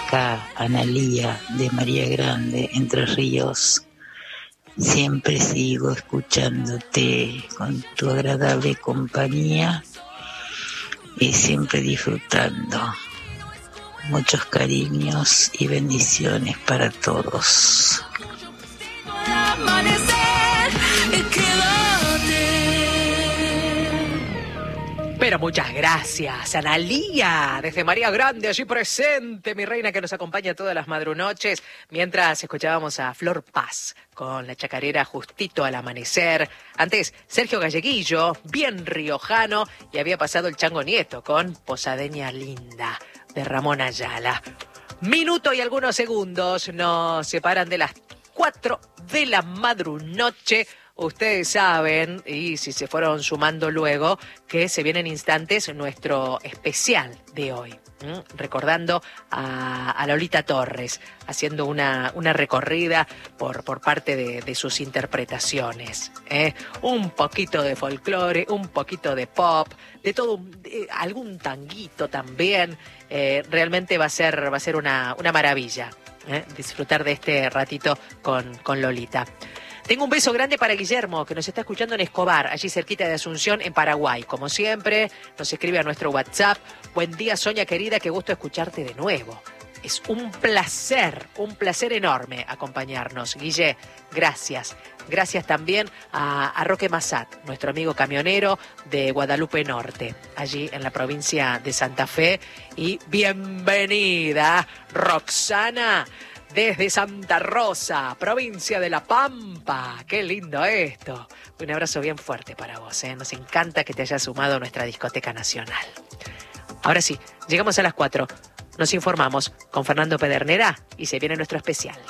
acá Analía de María Grande, Entre Ríos. Siempre sigo escuchándote con tu agradable compañía y siempre disfrutando. Muchos cariños y bendiciones para todos. Pero muchas gracias, Analía, desde María Grande, allí presente, mi reina que nos acompaña todas las madrunoches, mientras escuchábamos a Flor Paz con la chacarera Justito al Amanecer. Antes, Sergio Galleguillo, bien riojano, y había pasado el Chango Nieto con Posadeña Linda, de Ramón Ayala. Minuto y algunos segundos nos separan de las 4 de la madrunoche. Ustedes saben, y si se fueron sumando luego, que se viene en instantes nuestro especial de hoy. Recordando a Lolita Torres, haciendo una recorrida por parte de sus interpretaciones. Un poquito de folclore, un poquito de pop, de todo, algún tanguito también. Realmente va a ser una maravilla disfrutar de este ratito con Lolita. Tengo un beso grande para Guillermo, que nos está escuchando en Escobar, allí cerquita de Asunción, en Paraguay. Como siempre, nos escribe a nuestro WhatsApp. Buen día, Sonia querida, qué gusto escucharte de nuevo. Es un placer enorme acompañarnos. Guille, gracias. Gracias también a Roque Massat, nuestro amigo camionero de Guadalupe Norte, allí en la provincia de Santa Fe. Y bienvenida, Roxana, desde Santa Rosa, provincia de La Pampa. Qué lindo esto. Un abrazo bien fuerte para vos. Nos encanta que te hayas sumado a nuestra discoteca nacional. Ahora sí, llegamos a las 4. Nos informamos con Fernando Pedernera y se viene nuestro especial.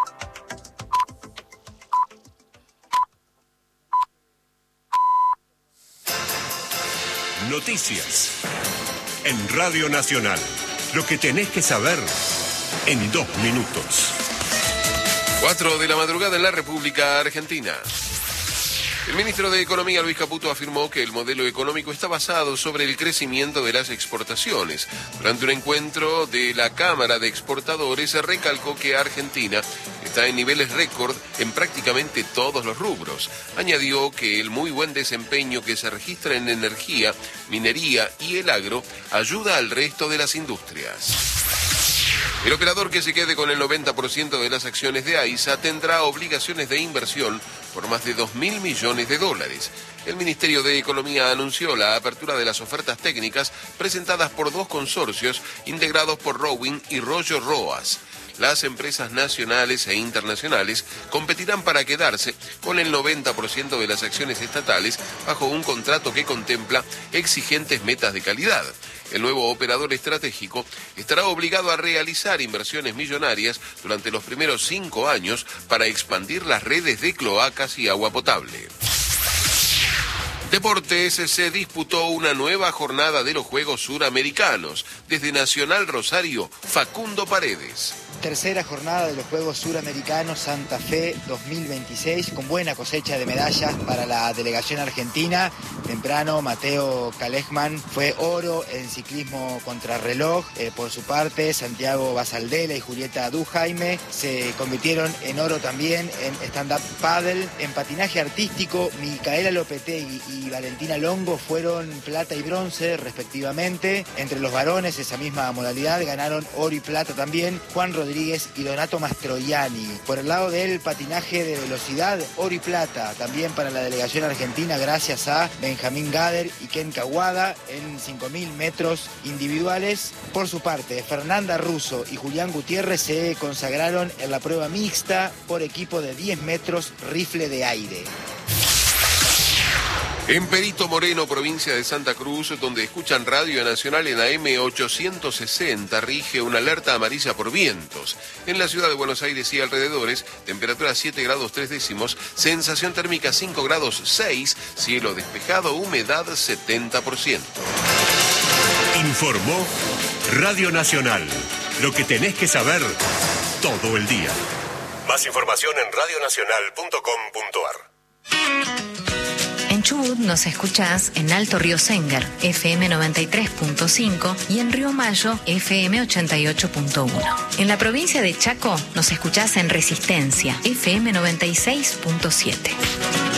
Noticias en Radio Nacional. Lo que tenés que saber en 2 minutos. 4 de la madrugada en la República Argentina. El ministro de Economía, Luis Caputo, afirmó que el modelo económico está basado sobre el crecimiento de las exportaciones. Durante un encuentro de la Cámara de Exportadores, se recalcó que Argentina está en niveles récord en prácticamente todos los rubros. Añadió que el muy buen desempeño que se registra en energía, minería y el agro ayuda al resto de las industrias. El operador que se quede con el 90% de las acciones de AISA tendrá obligaciones de inversión por más de $2.000 millones. El Ministerio de Economía anunció la apertura de las ofertas técnicas presentadas por 2 consorcios integrados por Rowing y Rollo Roas. Las empresas nacionales e internacionales competirán para quedarse con el 90% de las acciones estatales bajo un contrato que contempla exigentes metas de calidad. El nuevo operador estratégico estará obligado a realizar inversiones millonarias durante los primeros 5 años para expandir las redes de cloacas y agua potable. Deportes, se disputó una nueva jornada de los Juegos Suramericanos. Desde Nacional Rosario, Facundo Paredes. Tercera jornada de los Juegos Suramericanos Santa Fe 2026, con buena cosecha de medallas para la delegación argentina. Temprano, Mateo Kalejman fue oro en ciclismo contrarreloj. Por su parte, Santiago Basaldela y Julieta Dujaime se convirtieron en oro también en stand-up paddle. En patinaje artístico, Micaela Lopetegui y Valentina Longo fueron plata y bronce respectivamente. Entre los varones, esa misma modalidad, ganaron oro y plata también Juan Rodríguez y Donato Mastroianni. Por el lado del patinaje de velocidad, oro y plata también para la delegación argentina, gracias a Benjamín Gader y Ken Kawada en 5.000 metros individuales. Por su parte, Fernanda Russo y Julián Gutiérrez se consagraron en la prueba mixta por equipo de 10 metros rifle de aire. En Perito Moreno, provincia de Santa Cruz, donde escuchan Radio Nacional en AM 860, rige una alerta amarilla por vientos. En la ciudad de Buenos Aires y alrededores, temperatura 7 grados 3 décimos, sensación térmica 5 grados 6, cielo despejado, humedad 70%. Informó Radio Nacional. Lo que tenés que saber todo el día. Más información en radionacional.com.ar. Chubut nos escuchás en Alto Río Sénger, FM 93.5 y en Río Mayo, FM 88.1. En la provincia de Chaco nos escuchás en Resistencia, FM 96.7.